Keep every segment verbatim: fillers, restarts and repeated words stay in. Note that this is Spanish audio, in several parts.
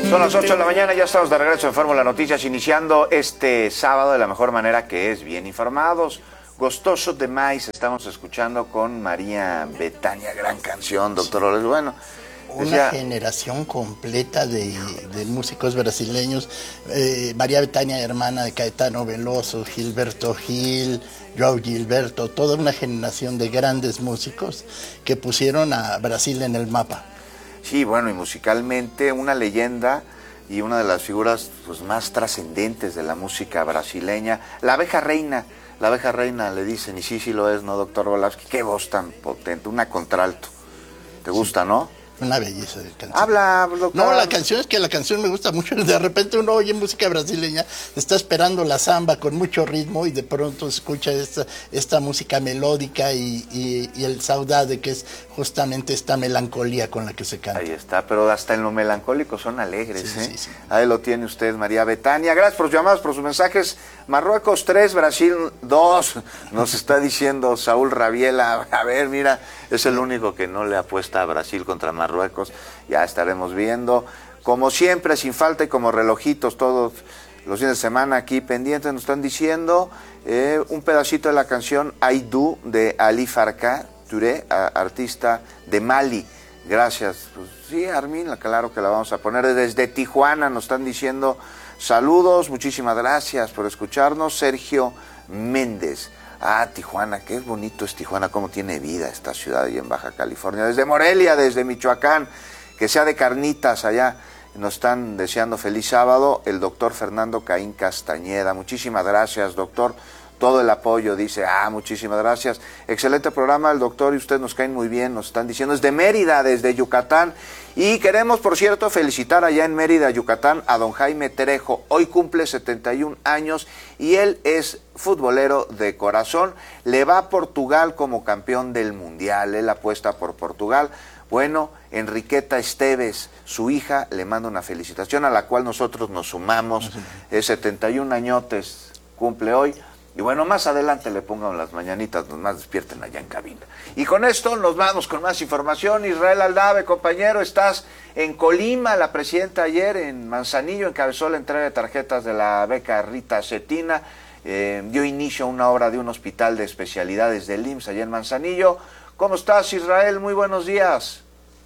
Son las ocho de la mañana, ya estamos de regreso en Fórmula Noticias, iniciando este sábado de la mejor manera, que es bien informados. Gostoso de Maíz, estamos escuchando con María Bethânia, gran canción, doctor Oles. Bueno, una decía, generación completa de, de músicos brasileños. eh, María Bethânia, hermana de Caetano Veloso, Gilberto Gil, João Gilberto, toda una generación de grandes músicos que pusieron a Brasil en el mapa. sí, bueno, y musicalmente una leyenda y una de las figuras pues, más trascendentes de la música brasileña, la abeja reina. La abeja reina le dicen, y sí, sí lo es, ¿no, doctor Volavsky? Qué voz tan potente, una contralto. ¿Te gusta, sí, no? Una belleza de canción. Habla, doctor. No, la canción es que la canción me gusta mucho. De repente uno oye música brasileña, está esperando la samba con mucho ritmo y de pronto escucha esta, esta música melódica y, y, y el saudade, que es justamente esta melancolía con la que se canta. Ahí está, pero hasta en lo melancólico son alegres, sí, ¿eh? Sí, sí. Ahí lo tiene usted, María Bethânia. Gracias por sus llamadas, por sus mensajes. Marruecos tres, Brasil dos, nos está diciendo Saúl Rabiela. A ver, mira, es el único que no le apuesta a Brasil contra Marruecos. Ya estaremos viendo. Como siempre, sin falta y como relojitos, todos los fines de semana aquí pendientes, nos están diciendo eh, un pedacito de la canción Aïdou de Ali Farka Touré, artista de Mali. Gracias. Pues, sí, Armin, claro que la vamos a poner. Desde Tijuana nos están diciendo saludos, muchísimas gracias por escucharnos. Sergio Méndez. Ah, Tijuana, qué bonito es Tijuana, cómo tiene vida esta ciudad ahí en Baja California. Desde Morelia, desde Michoacán, que sea de carnitas allá. Nos están deseando feliz sábado. El doctor Fernando Caín Castañeda. Muchísimas gracias, doctor. Todo el apoyo, dice, ah, muchísimas gracias. Excelente programa, el doctor y usted nos caen muy bien, nos están diciendo, es de Mérida, desde Yucatán. Y queremos, por cierto, felicitar allá en Mérida, Yucatán, a don Jaime Trejo. Hoy cumple setenta y un años y él es futbolero de corazón. Le va a Portugal como campeón del Mundial, él apuesta por Portugal. Bueno, Enriqueta Esteves, su hija, le manda una felicitación a la cual nosotros nos sumamos. Es setenta y un añotes, cumple hoy. Y bueno, más adelante le pongan las mañanitas, nos más despierten allá en cabina. Y con esto nos vamos con más información. Israel Aldave, compañero, estás en Colima. La presidenta ayer en Manzanillo encabezó la entrega de tarjetas de la beca Rita Cetina. Eh, dio inicio a una obra de un hospital de especialidades del I M S S allá en Manzanillo. ¿Cómo estás, Israel? Muy buenos días.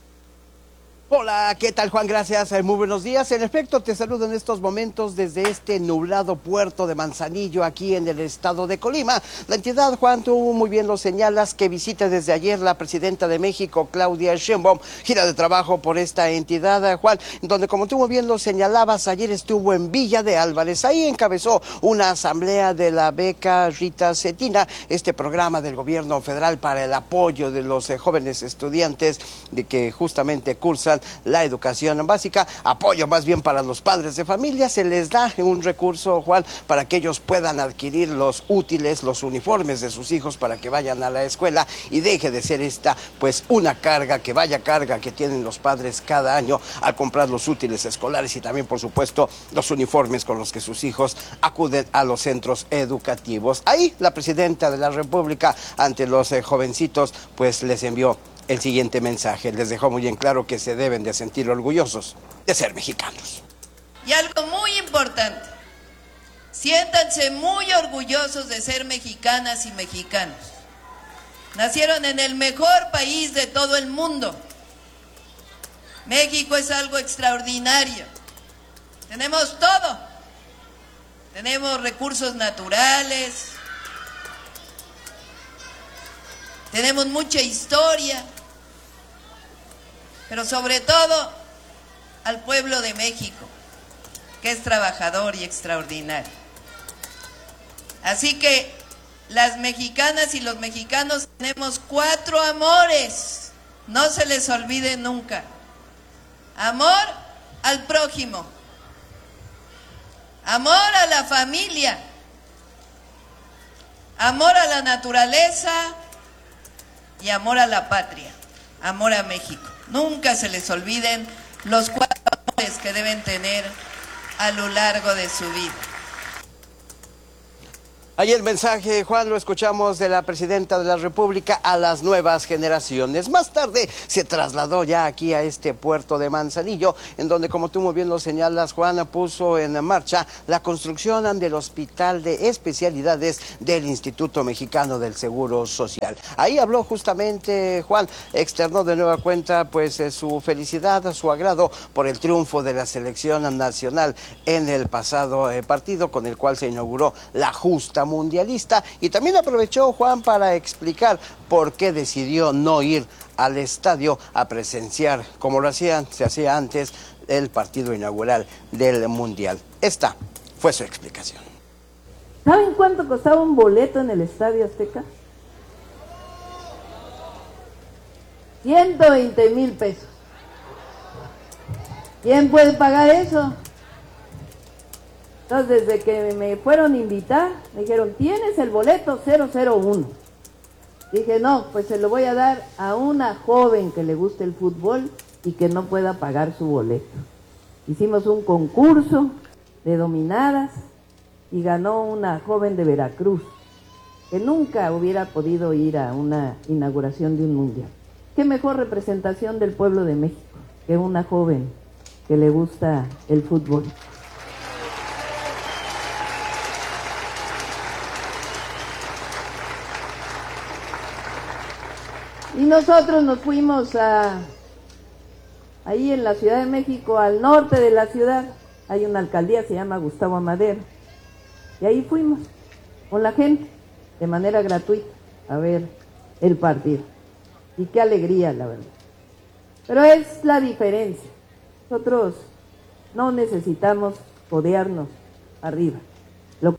Hola, ¿qué tal, Juan? Gracias, muy buenos días. En efecto, te saludo en estos momentos desde este nublado puerto de Manzanillo, aquí en el estado de Colima. La entidad, Juan, tú muy bien lo señalas, que visita desde ayer la presidenta de México, Claudia Sheinbaum, gira de trabajo por esta entidad, Juan, donde, como tú muy bien lo señalabas, ayer estuvo en Villa de Álvarez. Ahí encabezó una asamblea de la beca Rita Cetina, este programa del gobierno federal para el apoyo de los eh, jóvenes estudiantes de que justamente cursan la educación básica, apoyo más bien para los padres de familia. Se les da un recurso, Juan, para que ellos puedan adquirir los útiles, los uniformes de sus hijos para que vayan a la escuela y deje de ser esta, pues, una carga, que vaya carga que tienen los padres cada año al comprar los útiles escolares y también, por supuesto, los uniformes con los que sus hijos acuden a los centros educativos. Ahí la presidenta de la República, ante los eh, jovencitos, pues les envió el siguiente mensaje. Les dejó muy en claro que se deben de sentir orgullosos de ser mexicanos. Y algo muy importante, siéntanse muy orgullosos de ser mexicanas y mexicanos. Nacieron en el mejor país de todo el mundo. México es algo extraordinario. Tenemos todo. Tenemos recursos naturales, tenemos mucha historia, pero sobre todo al pueblo de México, que es trabajador y extraordinario. Así que las mexicanas y los mexicanos tenemos cuatro amores, no se les olvide nunca. Amor al prójimo, amor a la familia, amor a la naturaleza y amor a la patria, amor a México. Nunca se les olviden los cuatro amores que deben tener a lo largo de su vida. Ahí el mensaje, Juan, lo escuchamos de la presidenta de la República a las nuevas generaciones. Más tarde se trasladó ya aquí a este puerto de Manzanillo, en donde, como tú muy bien lo señalas, Juan, puso en marcha la construcción del Hospital de Especialidades del Instituto Mexicano del Seguro Social. Ahí habló justamente, Juan, externó de nueva cuenta pues su felicidad, su agrado por el triunfo de la selección nacional en el pasado eh, partido, con el cual se inauguró la justa mundialista, y también aprovechó, Juan, para explicar por qué decidió no ir al estadio a presenciar, como lo hacían, se hacía antes, el partido inaugural del Mundial. Esta fue su explicación. ¿Saben cuánto costaba un boleto en el Estadio Azteca? ciento veinte mil pesos. ¿Quién puede pagar eso? Entonces, desde que me fueron a invitar, me dijeron, ¿tienes el boleto cero cero uno? Dije, no, pues se lo voy a dar a una joven que le guste el fútbol y que no pueda pagar su boleto. Hicimos un concurso de dominadas y ganó una joven de Veracruz, que nunca hubiera podido ir a una inauguración de un mundial. ¿Qué mejor representación del pueblo de México que una joven que le gusta el fútbol? Y nosotros nos fuimos a, ahí en la Ciudad de México, al norte de la ciudad, hay una alcaldía, se llama Gustavo Amadero, y ahí fuimos con la gente, de manera gratuita, a ver el partido. Y qué alegría, la verdad. Pero es la diferencia. Nosotros no necesitamos codearnos arriba. Lo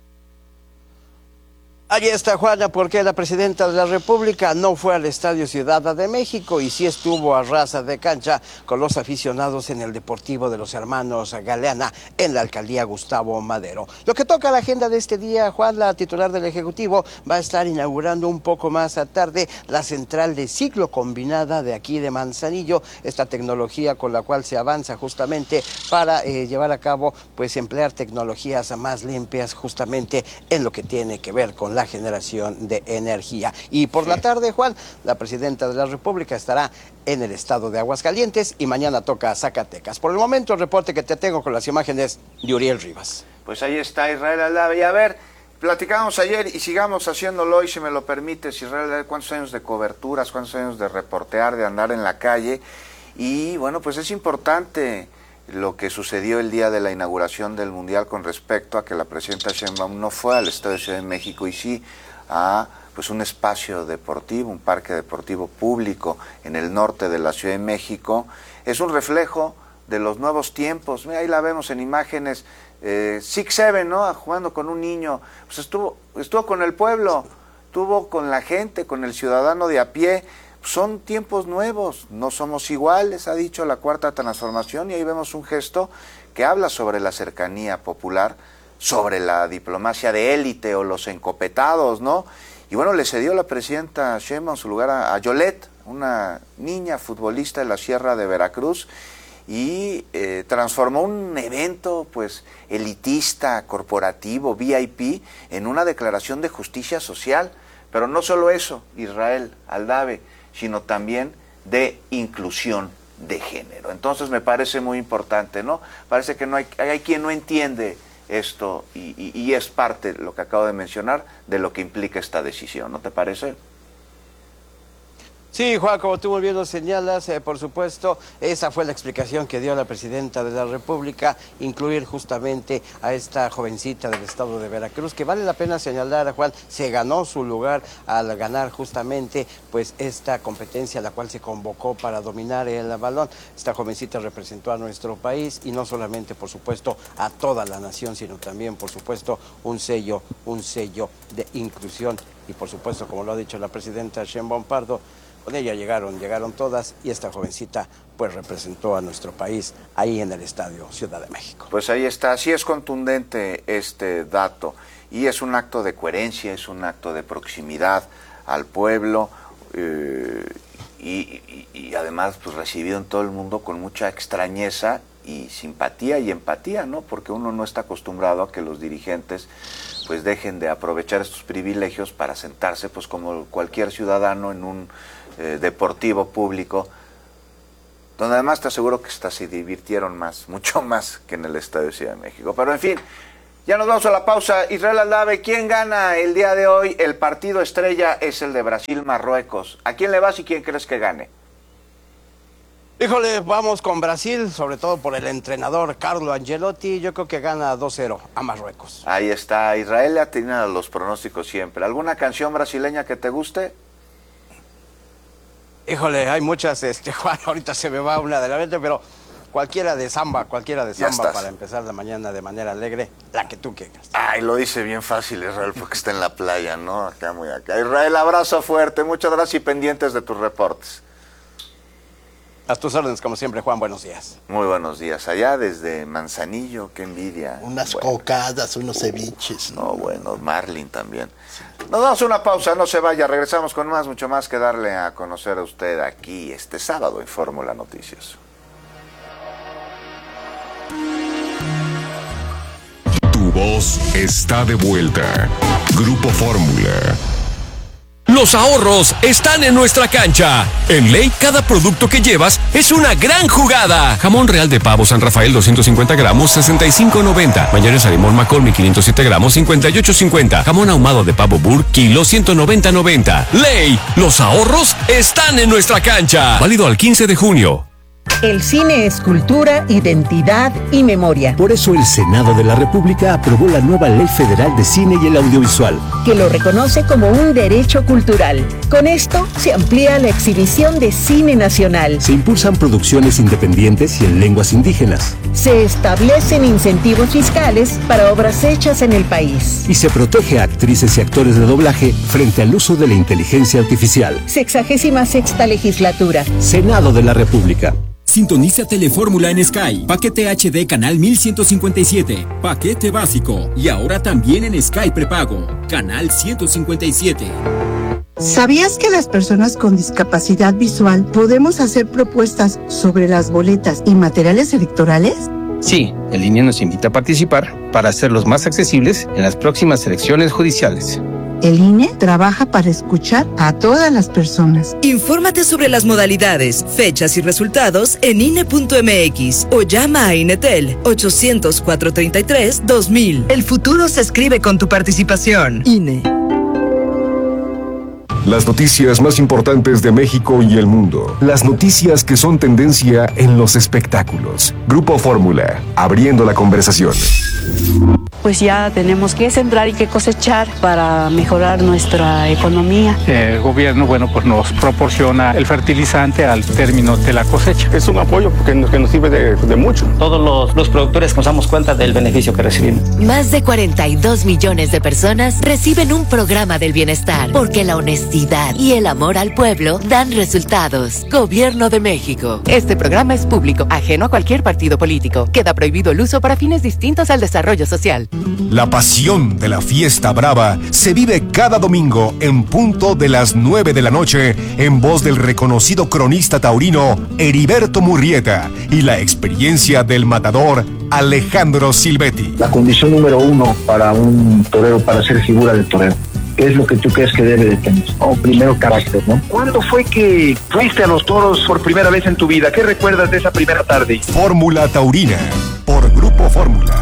Allí está, Juana, porque la presidenta de la República no fue al Estadio Ciudad de México y sí estuvo a ras de cancha con los aficionados en el Deportivo de los Hermanos Galeana en la alcaldía Gustavo Madero. Lo que toca la agenda de este día, Juan, la titular del Ejecutivo va a estar inaugurando un poco más tarde la central de ciclo combinada de aquí de Manzanillo, esta tecnología con la cual se avanza justamente para eh, llevar a cabo, pues emplear tecnologías más limpias justamente en lo que tiene que ver con la generación de energía. Y por sí. la tarde, Juan, la presidenta de la República estará en el estado de Aguascalientes y mañana toca Zacatecas. Por el momento, el reporte que te tengo con las imágenes de Uriel Rivas. Pues ahí está Israel Aldave. Y a ver, platicamos ayer y sigamos haciéndolo hoy, si me lo permites, Israel Aldave, cuántos años de coberturas, cuántos años de reportear, de andar en la calle. Y bueno, pues es importante lo que sucedió el día de la inauguración del Mundial con respecto a que la presidenta Sheinbaum no fue al Estadio de Ciudad de México y sí a pues un espacio deportivo, un parque deportivo público en el norte de la Ciudad de México. Es un reflejo de los nuevos tiempos. Mira, ahí la vemos en imágenes, eh, Six Seven, ¿no? Jugando con un niño. Pues estuvo, estuvo con el pueblo, estuvo con la gente, con el ciudadano de a pie. Son tiempos nuevos, no somos iguales, ha dicho la Cuarta Transformación, y ahí vemos un gesto que habla sobre la cercanía popular, sobre la diplomacia de élite o los encopetados, ¿no? Y bueno, le cedió la presidenta Sheinbaum su lugar a, a Yolette, una niña futbolista de la Sierra de Veracruz, y eh, transformó un evento pues elitista, corporativo, V I P, en una declaración de justicia social. Pero no solo eso, Israel Aldave, sino también de inclusión de género. Entonces me parece muy importante, ¿no? Parece que no hay, hay quien no entiende esto y, y, y es parte, lo que acabo de mencionar, de lo que implica esta decisión, ¿no te parece? Sí, Juan, como tú muy bien lo señalas, eh, por supuesto, esa fue la explicación que dio la presidenta de la República, incluir justamente a esta jovencita del estado de Veracruz, que vale la pena señalar, Juan, se ganó su lugar al ganar justamente pues esta competencia a la cual se convocó para dominar el balón. Esta jovencita representó a nuestro país y no solamente, por supuesto, a toda la nación, sino también, por supuesto, un sello, un sello de inclusión y, por supuesto, como lo ha dicho la presidenta Sheinbaum Pardo, con ella llegaron, llegaron todas y esta jovencita pues representó a nuestro país ahí en el Estadio Ciudad de México. Pues ahí está, así es contundente este dato y es un acto de coherencia, es un acto de proximidad al pueblo eh, y, y, y además pues recibido en todo el mundo con mucha extrañeza y simpatía y empatía, ¿no? Porque uno no está acostumbrado a que los dirigentes pues dejen de aprovechar estos privilegios para sentarse pues como cualquier ciudadano en un eh, deportivo público, donde además te aseguro que hasta se divirtieron más, mucho más que en el Estadio Ciudad de México. Pero en fin, ya nos vamos a la pausa. Israel Aldave, ¿quién gana el día de hoy? El partido estrella es el de Brasil-Marruecos. ¿A quién le vas y quién crees que gane? Híjole, vamos con Brasil, sobre todo por el entrenador Carlo Ancelotti. Yo creo que gana dos cero a Marruecos. Ahí está, Israel le atina a los pronósticos siempre. ¿Alguna canción brasileña que te guste? Híjole, hay muchas, este, Juan, ahorita se me va una de la mente, pero cualquiera de samba, cualquiera de samba para empezar la mañana de manera alegre, la que tú quieras. Ay, lo dice bien fácil Israel porque está en la playa, ¿no? Acá muy acá. Israel, abrazo fuerte, muchas gracias y pendientes de tus reportes. A tus órdenes, como siempre, Juan, buenos días. Muy buenos días. Allá desde Manzanillo, qué envidia. Unas bueno. cocadas, unos ceviches. No, bueno, Marlin también. Nos damos una pausa, no se vaya, regresamos con más, mucho más que darle a conocer a usted aquí este sábado en Fórmula Noticias. Tu voz está de vuelta. Grupo Fórmula. Los ahorros están en nuestra cancha. En Ley, cada producto que llevas es una gran jugada. Jamón real de pavo San Rafael doscientos cincuenta gramos, sesenta y cinco noventa. Mayonesa limón McCormick quinientos siete gramos, cincuenta y ocho cincuenta. Jamón ahumado de pavo Burr, kilo ciento noventa noventa. Ley, los ahorros están en nuestra cancha. Válido al quince de junio. El cine es cultura, identidad y memoria. Por eso el Senado de la República aprobó la nueva Ley Federal de Cine y el Audiovisual, que lo reconoce como un derecho cultural. Con esto se amplía la exhibición de cine nacional. Se impulsan producciones independientes y en lenguas indígenas. Se establecen incentivos fiscales para obras hechas en el país. Y se protege a actrices y actores de doblaje frente al uso de la inteligencia artificial. Sexagésima sexta legislatura. Senado de la República. Sintoniza Telefórmula en Sky. Paquete H D canal mil ciento cincuenta y siete. Paquete básico. Y ahora también en Sky prepago. Canal ciento cincuenta y siete. ¿Sabías que las personas con discapacidad visual podemos hacer propuestas sobre las boletas y materiales electorales? Sí, el I N E nos invita a participar para hacerlos más accesibles en las próximas elecciones judiciales. El I N E trabaja para escuchar a todas las personas. Infórmate sobre las modalidades, fechas y resultados en I N E punto M X o llama a Inetel ochocientos, cuatrocientos treinta y tres, dos mil. El futuro se escribe con tu participación. I N E. Las noticias más importantes de México y el mundo. Las noticias que son tendencia en los espectáculos. Grupo Fórmula, abriendo la conversación. Pues ya tenemos que sembrar y que cosechar para mejorar nuestra economía. El gobierno, bueno, pues nos proporciona el fertilizante al término de la cosecha. Es un apoyo que nos, que nos sirve de, de mucho. Todos los, los productores nos damos cuenta del beneficio que recibimos. Más de cuarenta y dos millones de personas reciben un programa del bienestar, porque la honestidad y el amor al pueblo dan resultados. Gobierno de México. Este programa es público, ajeno a cualquier partido político. Queda prohibido el uso para fines distintos al desarrollo social. La pasión de la fiesta brava se vive cada domingo en punto de las nueve de la noche en voz del reconocido cronista taurino Heriberto Murrieta y la experiencia del matador Alejandro Silvetti. La condición número uno para un torero, para ser figura de torero, ¿qué es lo que tú crees que debe de tener? Oh, primero, carácter, ¿no? ¿Cuándo fue que fuiste a los toros por primera vez en tu vida? ¿Qué recuerdas de esa primera tarde? Fórmula Taurina, por Grupo Fórmula.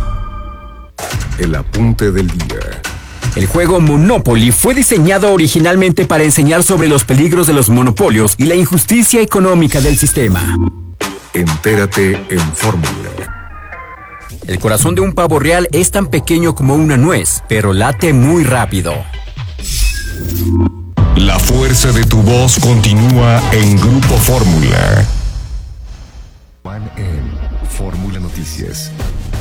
El apunte del día. El juego Monopoly fue diseñado originalmente para enseñar sobre los peligros de los monopolios y la injusticia económica del sistema. Entérate en Fórmula. El corazón de un pavo real es tan pequeño como una nuez, pero late muy rápido. La fuerza de tu voz continúa en Grupo Fórmula. Juan en Fórmula Noticias.